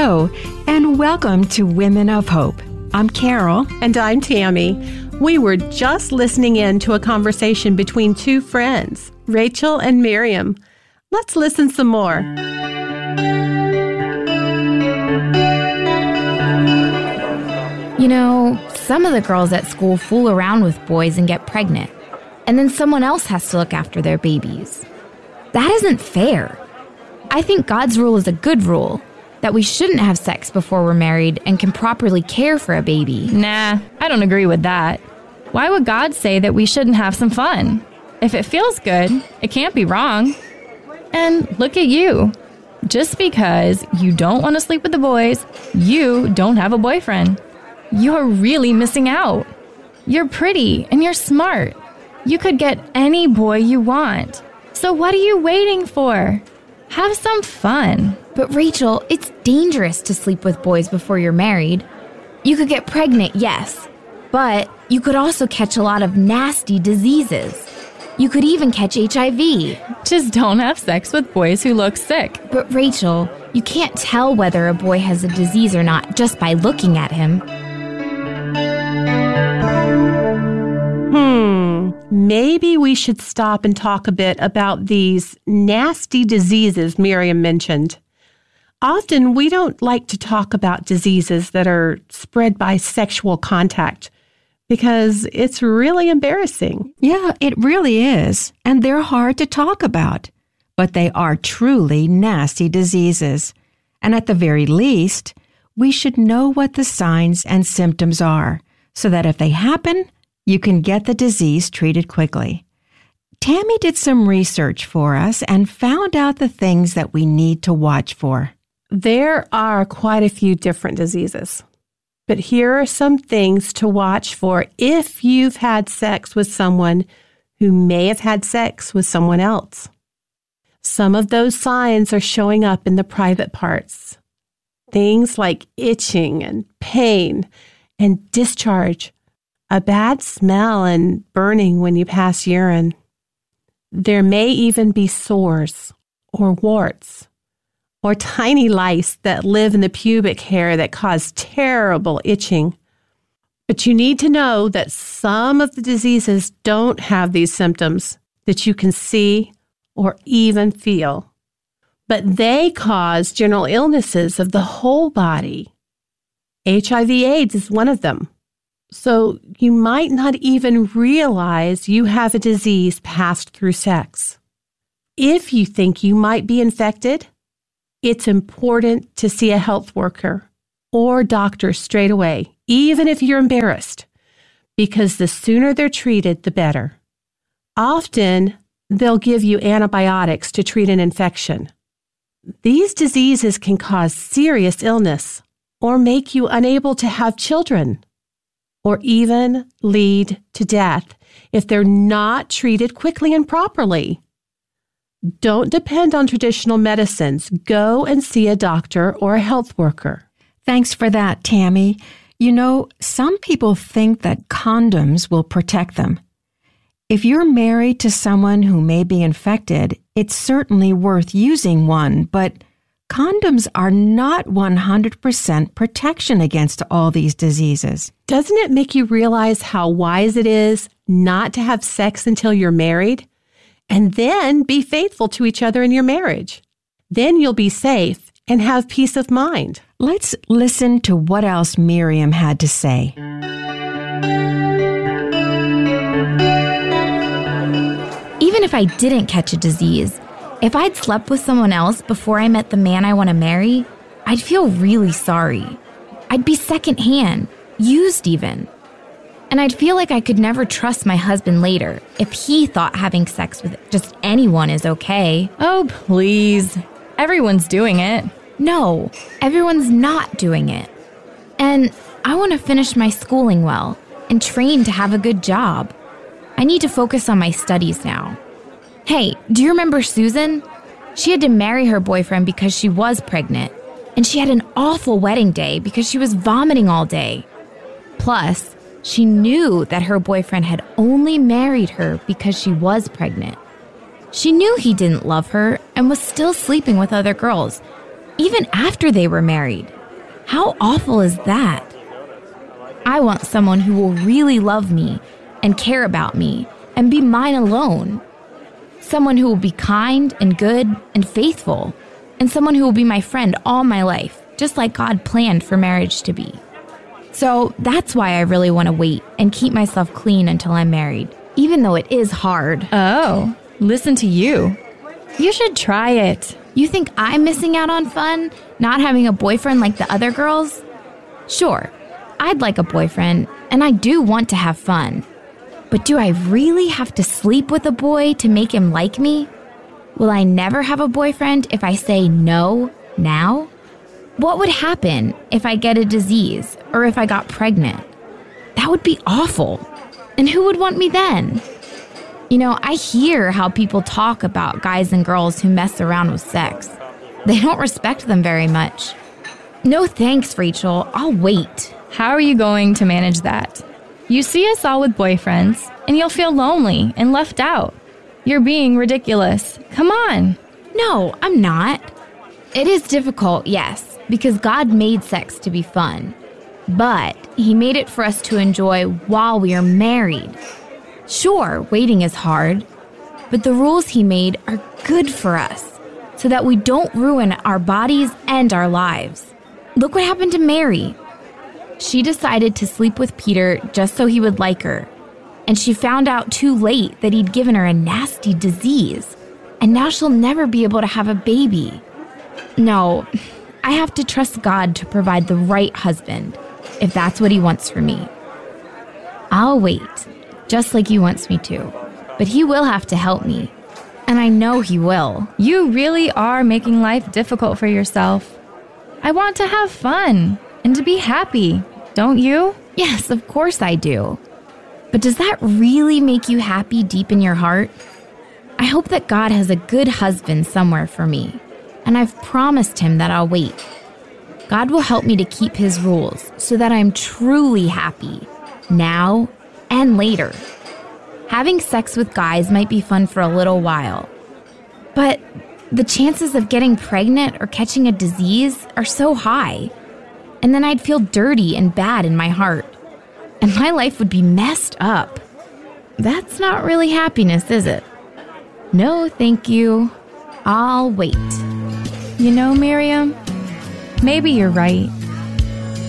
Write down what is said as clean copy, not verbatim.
Hello, and welcome to Women of Hope. I'm Carol. And I'm Tammy. We were just listening in to a conversation between two friends, Rachel and Miriam. Let's listen some more. You know, some of the girls at school fool around with boys and get pregnant, and then someone else has to look after their babies. That isn't fair. I think God's rule is a good rule, that we shouldn't have sex before we're married and can properly care for a baby. Nah, I don't agree with that. Why would God say that we shouldn't have some fun? If it feels good, it can't be wrong. And look at you. Just because you don't want to sleep with the boys, you don't have a boyfriend. You're really missing out. You're pretty and you're smart. You could get any boy you want. So what are you waiting for? Have some fun. But Rachel, it's dangerous to sleep with boys before you're married. You could get pregnant, yes, but you could also catch a lot of nasty diseases. You could even catch HIV. Just don't have sex with boys who look sick. But Rachel, you can't tell whether a boy has a disease or not just by looking at him. Maybe we should stop and talk a bit about these nasty diseases Miriam mentioned. Often we don't like to talk about diseases that are spread by sexual contact because it's really embarrassing. Yeah, it really is. And they're hard to talk about. But they are truly nasty diseases. And at the very least, we should know what the signs and symptoms are so that if they happen, you can get the disease treated quickly. Tammy did some research for us and found out the things that we need to watch for. There are quite a few different diseases, but here are some things to watch for if you've had sex with someone who may have had sex with someone else. Some of those signs are showing up in the private parts. Things like itching and pain and discharge, a bad smell and burning when you pass urine. There may even be sores or warts or tiny lice that live in the pubic hair that cause terrible itching. But you need to know that some of the diseases don't have these symptoms that you can see or even feel. But they cause general illnesses of the whole body. HIV/AIDS is one of them. So you might not even realize you have a disease passed through sex. If you think you might be infected, it's important to see a health worker or doctor straight away, even if you're embarrassed, because the sooner they're treated, the better. Often, they'll give you antibiotics to treat an infection. These diseases can cause serious illness or make you unable to have children, or even lead to death if they're not treated quickly and properly. Don't depend on traditional medicines. Go and see a doctor or a health worker. Thanks for that, Tammy. You know, some people think that condoms will protect them. If you're married to someone who may be infected, it's certainly worth using one, but condoms are not 100% protection against all these diseases. Doesn't it make you realize how wise it is not to have sex until you're married? And then be faithful to each other in your marriage. Then you'll be safe and have peace of mind. Let's listen to what else Miriam had to say. Even if I didn't catch a disease, if I'd slept with someone else before I met the man I want to marry, I'd feel really sorry. I'd be secondhand, used even. And I'd feel like I could never trust my husband later if he thought having sex with just anyone is okay. Oh, please. Everyone's doing it. No, everyone's not doing it. And I want to finish my schooling well and train to have a good job. I need to focus on my studies now. Hey, do you remember Susan? She had to marry her boyfriend because she was pregnant. And she had an awful wedding day because she was vomiting all day. Plus, she knew that her boyfriend had only married her because she was pregnant. She knew he didn't love her and was still sleeping with other girls, even after they were married. How awful is that? I want someone who will really love me and care about me and be mine alone. Someone who will be kind and good and faithful, and someone who will be my friend all my life, just like God planned for marriage to be. So that's why I really want to wait and keep myself clean until I'm married, even though it is hard. Oh, listen to you. You should try it. You think I'm missing out on fun, not having a boyfriend like the other girls? Sure, I'd like a boyfriend, and I do want to have fun. But do I really have to sleep with a boy to make him like me? Will I never have a boyfriend if I say no now? What would happen if I get a disease or if I got pregnant? That would be awful. And who would want me then? You know, I hear how people talk about guys and girls who mess around with sex. They don't respect them very much. No thanks, Rachel. I'll wait. How are you going to manage that? You see us all with boyfriends, and you'll feel lonely and left out. You're being ridiculous. Come on. No, I'm not. It is difficult, yes, because God made sex to be fun. But He made it for us to enjoy while we are married. Sure, waiting is hard, but the rules He made are good for us so that we don't ruin our bodies and our lives. Look what happened to Mary. She decided to sleep with Peter just so he would like her. And she found out too late that he'd given her a nasty disease. And now she'll never be able to have a baby. No, I have to trust God to provide the right husband, if that's what He wants for me. I'll wait, just like He wants me to. But He will have to help me. And I know He will. You really are making life difficult for yourself. I want to have fun and to be happy, don't you? Yes, of course I do. But does that really make you happy deep in your heart? I hope that God has a good husband somewhere for me, and I've promised Him that I'll wait. God will help me to keep His rules so that I'm truly happy, now and later. Having sex with guys might be fun for a little while, but the chances of getting pregnant or catching a disease are so high. And then I'd feel dirty and bad in my heart. And my life would be messed up. That's not really happiness, is it? No, thank you. I'll wait. You know, Miriam, maybe you're right.